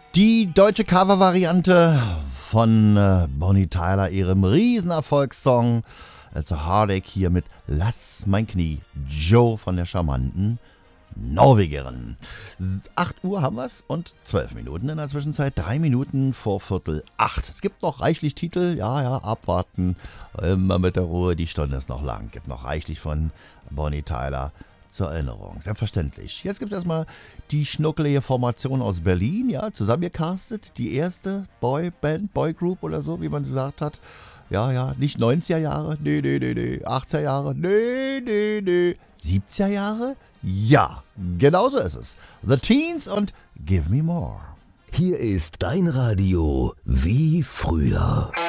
Die deutsche Cover-Variante von Bonnie Tyler, ihrem Riesenerfolgssong It's a Heartache, hier mit Lass mein Knie, Joe von der charmanten Norwegerin. 8 Uhr haben wir's und 12 Minuten in der Zwischenzeit, 3 Minuten vor 7:45. Es gibt noch reichlich Titel, ja, abwarten, immer mit der Ruhe, die Stunde ist noch lang. Gibt noch reichlich von Bonnie Tyler zur Erinnerung, selbstverständlich. Jetzt gibt es erstmal die schnuckelige Formation aus Berlin, ja, zusammengecastet, die erste Boyband, Boygroup oder so, wie man gesagt hat. Ja, nicht 90er Jahre, nee, 80er Jahre, nee, 70er Jahre? Ja, genau so ist es. The Teens und Give Me More. Hier ist dein Radio wie früher.